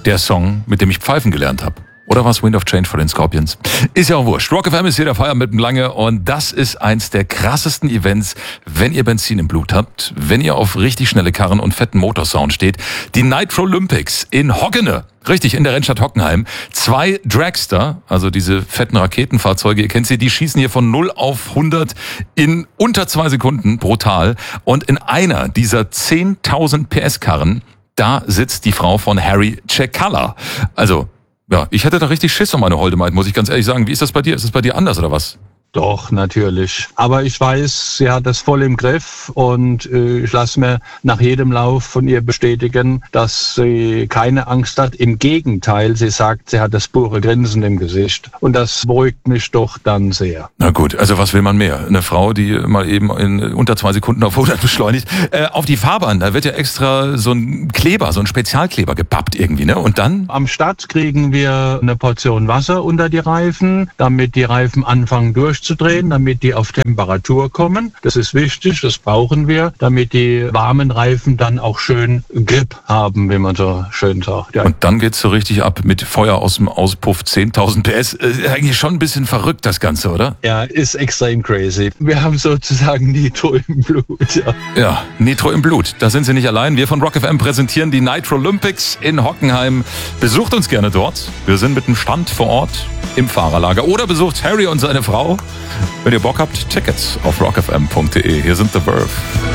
der Song, mit dem ich pfeifen gelernt habe. Oder was Wind of Change von den Scorpions? Ist ja auch wurscht. Rock FM ist hier der Feier mitten lange und das ist eins der krassesten Events, wenn ihr Benzin im Blut habt, wenn ihr auf richtig schnelle Karren und fetten Motorsound steht. Die Nitro Olympics in Hoggene. Richtig, in der Rennstadt Hockenheim. 2 Dragster, also diese fetten Raketenfahrzeuge, ihr kennt sie, die schießen hier von 0 auf 100 in unter 2 Sekunden, brutal. Und in einer dieser 10.000 PS-Karren, da sitzt die Frau von Harry Cekala. Also, ja, ich hätte da richtig Schiss um meine Holdemite, muss ich ganz ehrlich sagen. Wie ist das bei dir? Ist es bei dir anders oder was? Doch, natürlich. Aber ich weiß, sie hat das voll im Griff und ich lasse mir nach jedem Lauf von ihr bestätigen, dass sie keine Angst hat. Im Gegenteil, sie sagt, sie hat das pure Grinsen im Gesicht. Und das beruhigt mich doch dann sehr. Na gut, also was will man mehr? Eine Frau, die mal eben in unter 2 Sekunden auf 100 beschleunigt. Auf die Fahrbahn, da wird ja extra so ein Kleber, so ein Spezialkleber gepappt irgendwie, ne? Und dann? Am Start kriegen wir eine Portion Wasser unter die Reifen, damit die Reifen anfangen durchzudrehen, damit die auf Temperatur kommen. Das ist wichtig, das brauchen wir, damit die warmen Reifen dann auch schön Grip haben, wie man so schön sagt. Ja. Und dann geht's so richtig ab mit Feuer aus dem Auspuff, 10.000 PS. Eigentlich schon ein bisschen verrückt, das Ganze, oder? Ja, ist extrem crazy. Wir haben sozusagen Nitro im Blut. Ja, Nitro im Blut. Da sind Sie nicht allein. Wir von Rock FM präsentieren die Nitro Olympics in Hockenheim. Besucht uns gerne dort. Wir sind mit dem Stand vor Ort im Fahrerlager. Oder besucht Harry und seine Frau. Wenn ihr Bock habt, Tickets auf rockfm.de. Hier sind The Verve.